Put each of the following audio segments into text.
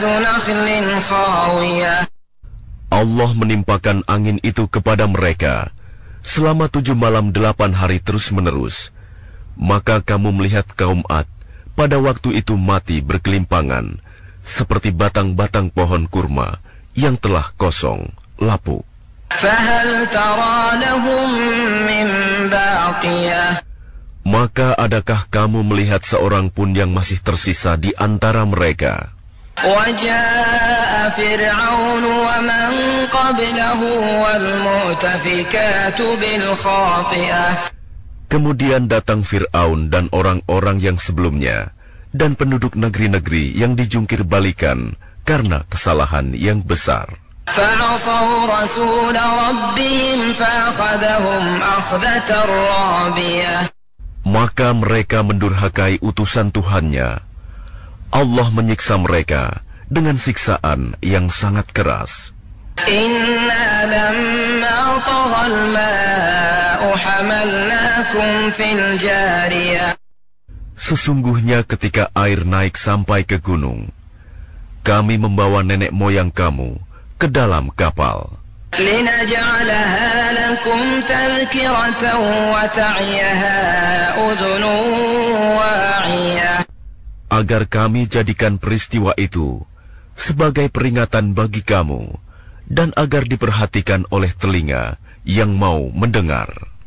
Allah menimpakan angin itu kepada mereka selama 7 malam 8 hari terus-menerus. Maka kamu melihat kaum Ad pada waktu itu mati berkelimpangan, seperti batang-batang pohon kurma yang telah kosong, lapuk. Maka adakah kamu melihat seorang pun yang masih tersisa di antara mereka? Kemudian datang Fir'aun dan orang-orang yang sebelumnya, dan penduduk negeri-negeri yang dijungkir balikan karena kesalahan yang besar. Maka mereka mendurhakai utusan Tuhannya. Allah menyiksa mereka dengan siksaan yang sangat keras. Inna lamma taghal ma'u hamalnakum fil jariyah. Sesungguhnya ketika air naik sampai ke gunung, kami membawa nenek moyang kamu ke dalam kapal. Linaj'alaha lakum tadhkiratan wa ta'iyaha udhunun wa'iyah. Agar kami jadikan peristiwa itu sebagai peringatan bagi kamu, dan agar diperhatikan oleh telinga yang mau mendengar.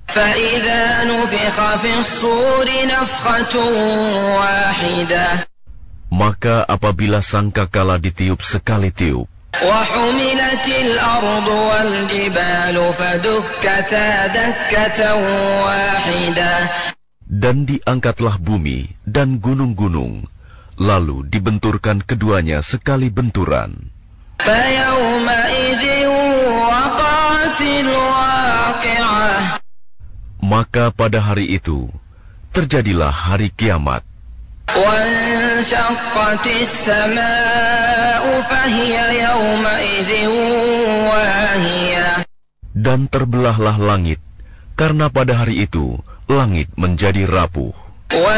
Maka apabila sangkakala ditiup sekali tiup, dan diangkatlah bumi dan gunung-gunung, lalu dibenturkan keduanya sekali benturan. Maka pada hari itu terjadilah hari kiamat. Dan terbelahlah langit, karena pada hari itu langit menjadi rapuh.